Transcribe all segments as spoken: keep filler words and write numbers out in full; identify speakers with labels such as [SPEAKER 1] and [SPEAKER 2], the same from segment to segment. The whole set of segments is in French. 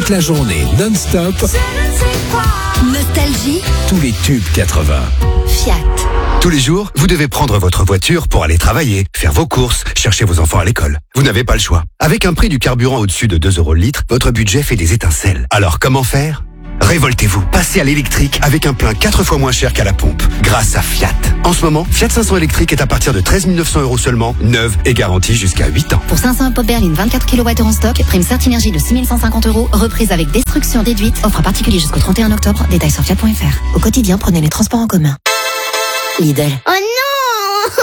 [SPEAKER 1] toute la journée, non-stop.
[SPEAKER 2] Nostalgie.
[SPEAKER 1] Tous les tubes quatre-vingts.
[SPEAKER 2] Fiat.
[SPEAKER 3] Tous les jours, vous devez prendre votre voiture pour aller travailler, faire vos courses, chercher vos enfants à l'école. Vous n'avez pas le choix. Avec un prix du carburant au-dessus de deux euros le litre, votre budget fait des étincelles. Alors comment faire ? Révoltez-vous. Passez à l'électrique avec un plein quatre fois moins cher qu'à la pompe, grâce à Fiat. En ce moment, Fiat cinq cents électrique est à partir de treize mille neuf cents euros seulement, neuve et garantie jusqu'à huit ans.
[SPEAKER 2] Pour cinq cents pop berline vingt-quatre kilowattheures en stock, prime Certinergie de six mille cent cinquante euros, reprise avec destruction déduite, offre particulier jusqu'au trente et un octobre, détails sur fiat point f r. Au quotidien, prenez les transports en commun. Lidl.
[SPEAKER 4] Oh non!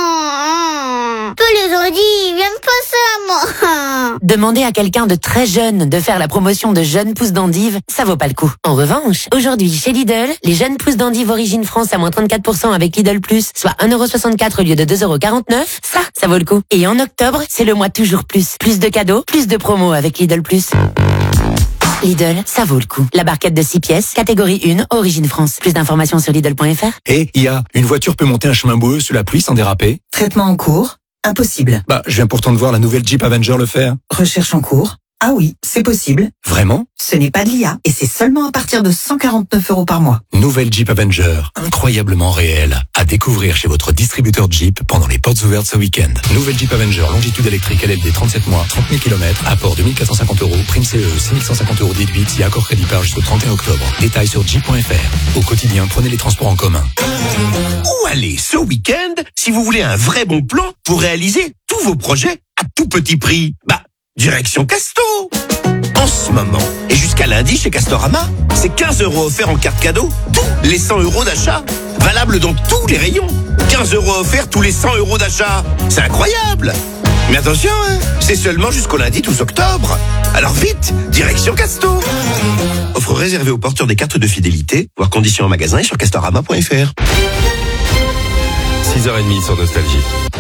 [SPEAKER 4] Tous les ordi, ils viennent pas ça, moi.
[SPEAKER 5] Demander à quelqu'un de très jeune de faire la promotion de jeunes pousses d'endives, ça vaut pas le coup. En revanche, aujourd'hui, chez Lidl, les jeunes pousses d'endives Origine France à moins trente-quatre pour cent avec Lidl Plus, soit un euro soixante-quatre au lieu de deux euros quarante-neuf, ça, ça vaut le coup. Et en octobre, c'est le mois toujours plus. Plus de cadeaux, plus de promos avec Lidl Plus. Lidl, ça vaut le coup. La barquette de six pièces, catégorie un, Origine France. Plus d'informations sur Lidl point f r.
[SPEAKER 1] Et I A, une voiture peut monter un chemin boueux sous la pluie sans déraper?
[SPEAKER 6] Traitement en cours. Impossible.
[SPEAKER 1] Bah, je viens pourtant de voir la nouvelle Jeep Avenger le faire.
[SPEAKER 6] Recherche en cours. Ah oui, c'est possible.
[SPEAKER 1] Vraiment?
[SPEAKER 6] Ce n'est pas de l'I A et c'est seulement à partir de cent quarante-neuf euros par mois.
[SPEAKER 1] Nouvelle Jeep Avenger, incroyablement réelle. À découvrir chez votre distributeur Jeep pendant les portes ouvertes ce week-end. Nouvelle Jeep Avenger, longitude électrique L L D trente-sept mois, trente mille kilomètres, apport deux mille quatre cent cinquante euros, prime C E six mille cent cinquante euros déduite et accord crédit par jusqu'au trente et un octobre. Détails sur jeep point f r. Au quotidien, prenez les transports en commun.
[SPEAKER 7] Où aller ce week-end si vous voulez un vrai bon plan pour réaliser tous vos projets à tout petit prix? Bah, direction Casto. En ce moment, et jusqu'à lundi chez Castorama, c'est quinze euros offerts en carte cadeau, tous les cent euros d'achat. Valable dans tous les rayons. quinze euros offerts tous les cent euros d'achat. C'est incroyable. Mais attention, hein, c'est seulement jusqu'au lundi douze octobre. Alors vite, direction Casto. Offre réservée aux porteurs des cartes de fidélité, voir conditions en magasin et sur castorama point f r.
[SPEAKER 8] six heures trente sur Nostalgie.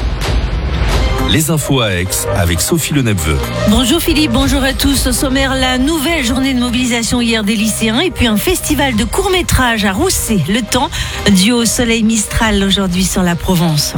[SPEAKER 8] Les infos à Aix avec Sophie Le Nepveu.
[SPEAKER 9] Bonjour Philippe, bonjour à tous. Au sommaire, la nouvelle journée de mobilisation hier des lycéens et puis un festival de court-métrage à Rousset. Le temps dû au soleil Mistral aujourd'hui sur la Provence.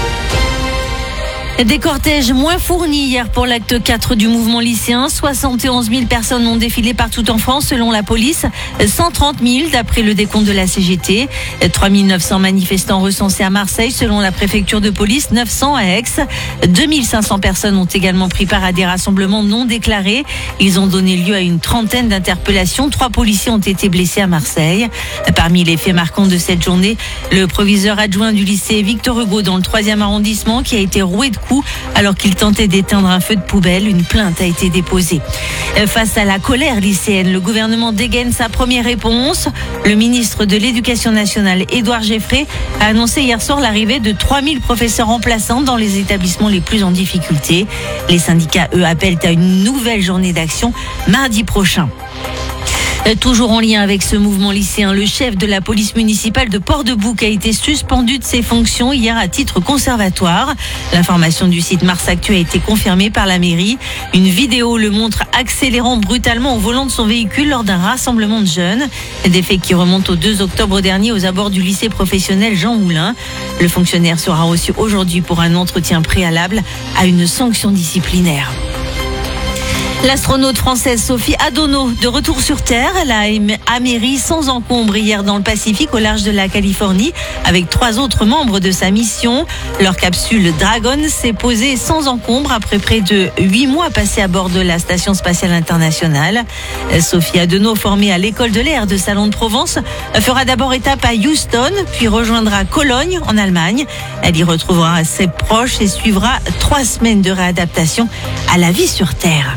[SPEAKER 9] Des cortèges moins fournis hier pour l'acte quatre du mouvement lycéen. soixante et onze mille personnes ont défilé partout en France selon la police. cent trente mille d'après le décompte de la C G T. trois mille neuf cents manifestants recensés à Marseille selon la préfecture de police. neuf cents à Aix. deux mille cinq cents personnes ont également pris part à des rassemblements non déclarés. Ils ont donné lieu à une trentaine d'interpellations. Trois policiers ont été blessés à Marseille. Parmi les faits marquants de cette journée, le proviseur adjoint du lycée Victor Hugo dans le troisième arrondissement qui a été roué de coups alors qu'il tentait d'éteindre un feu de poubelle. Une plainte a été déposée. Face à la colère lycéenne, le gouvernement dégaine sa première réponse. Le ministre de l'Éducation nationale, Édouard Geffray, a annoncé hier soir l'arrivée de trois mille professeurs remplaçants dans les établissements les plus en difficulté. Les syndicats, eux, appellent à une nouvelle journée d'action mardi prochain. Toujours en lien avec ce mouvement lycéen, le chef de la police municipale de Port-de-Bouc a été suspendu de ses fonctions hier à titre conservatoire. L'information du site Mars Actu a été confirmée par la mairie. Une vidéo le montre accélérant brutalement au volant de son véhicule lors d'un rassemblement de jeunes. Des faits qui remontent au deux octobre dernier aux abords du lycée professionnel Jean Moulin. Le fonctionnaire sera reçu aujourd'hui pour un entretien préalable à une sanction disciplinaire. L'astronaute française Sophie Adono, de retour sur Terre, elle a améri sans encombre hier dans le Pacifique au large de la Californie avec trois autres membres de sa mission. Leur capsule Dragon s'est posée sans encombre après près de huit mois passés à bord de la Station spatiale internationale. Sophie Adono, formée à l'école de l'air de Salon de Provence, fera d'abord étape à Houston, puis rejoindra Cologne en Allemagne. Elle y retrouvera ses proches et suivra trois semaines de réadaptation à la vie sur Terre.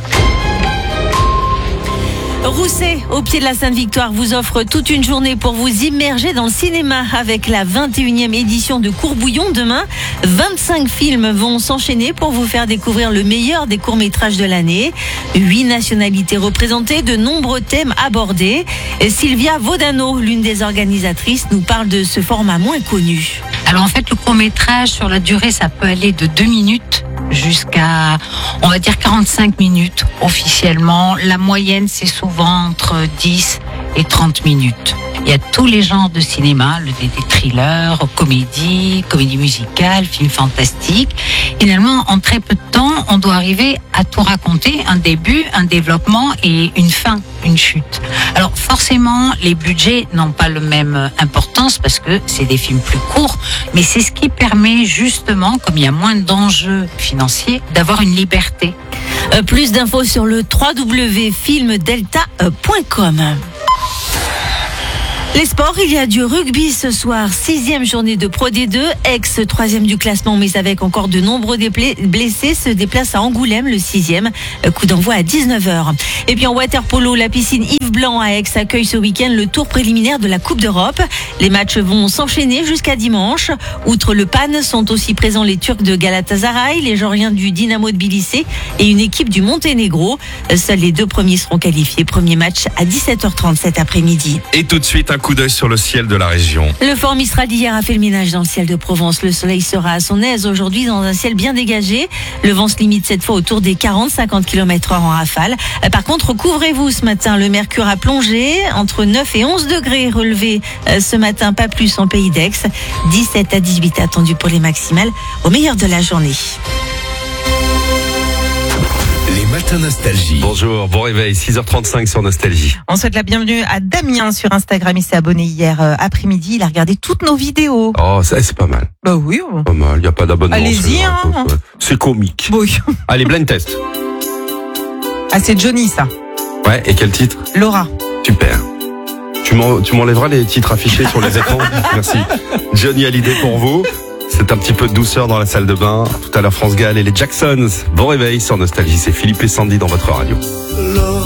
[SPEAKER 9] Rousset, au pied de la Sainte-Victoire, vous offre toute une journée pour vous immerger dans le cinéma avec la vingt et unième édition de Courbouillon. Demain, vingt-cinq films vont s'enchaîner pour vous faire découvrir le meilleur des courts-métrages de l'année. Huit nationalités représentées, de nombreux thèmes abordés. Et Sylvia Vaudano, l'une des organisatrices, nous parle de ce format moins connu.
[SPEAKER 10] Alors en fait, le court-métrage, sur la durée, ça peut aller de deux minutes jusqu'à, on va dire, quarante-cinq minutes officiellement. La moyenne, c'est souvent entre dix et trente minutes. Il y a tous les genres de cinéma, le, des, des thrillers, comédie, comédie musicale, films fantastiques. Finalement, en très peu de temps, on doit arriver à tout raconter, un début, un développement et une fin, une chute. Alors forcément, les budgets n'ont pas la même importance parce que c'est des films plus courts, mais c'est ce qui permet justement, comme il y a moins d'enjeux financiers, d'avoir une liberté.
[SPEAKER 9] Euh, plus d'infos sur le w w w point film delta point com. Les sports, il y a du rugby ce soir, sixième journée de Pro D deux, ex troisième du classement, mais avec encore de nombreux blessés, se déplace à Angoulême, le sixième, coup d'envoi à dix-neuf heures. Et puis en water-polo, la piscine Yves Blanc à Aix accueille ce week-end le tour préliminaire de la Coupe d'Europe. Les matchs vont s'enchaîner jusqu'à dimanche. Outre le P A N, sont aussi présents les Turcs de Galatasaray, les Géorgiens du Dynamo de Tbilissi et une équipe du Monténégro. Seuls les deux premiers seront qualifiés. Premier match à dix-sept heures trente cet après-midi.
[SPEAKER 8] Et tout de suite, un coup d'œil sur le ciel de la région.
[SPEAKER 9] Le fort Mistral d'hier a fait le ménage dans le ciel de Provence. Le soleil sera à son aise aujourd'hui dans un ciel bien dégagé. Le vent se limite cette fois autour des quarante à cinquante kilomètres heure en rafale. Par contre, couvrez-vous ce matin. Le mercure a plongé entre neuf et onze degrés relevés ce matin, pas plus en Pays d'Aix. dix-sept à dix-huit attendus pour les maximales au meilleur de la journée.
[SPEAKER 8] Les matins Nostalgie. Bonjour, bon réveil, six heures trente-cinq sur Nostalgie.
[SPEAKER 6] On souhaite la bienvenue à Damien sur Instagram. Il s'est abonné hier euh, après-midi. Il a regardé toutes nos vidéos.
[SPEAKER 8] Oh, ça, c'est pas mal.
[SPEAKER 6] Bah oui. Oh.
[SPEAKER 8] Pas mal, il n'y a pas d'abonnement.
[SPEAKER 6] Allez-y, hein.
[SPEAKER 8] C'est comique.
[SPEAKER 6] Oui.
[SPEAKER 8] Allez, blind test.
[SPEAKER 6] Ah, c'est Johnny, ça.
[SPEAKER 8] Ouais, et quel titre?
[SPEAKER 6] Laura.
[SPEAKER 8] Super. Tu m'en, tu m'enlèveras les titres affichés sur les écrans? Merci. Johnny Hallyday pour vous. C'est un petit peu de douceur dans la salle de bain. Tout à l'heure, France Gall et les Jacksons. Bon réveil sur Nostalgie. C'est Philippe et Sandy dans votre radio.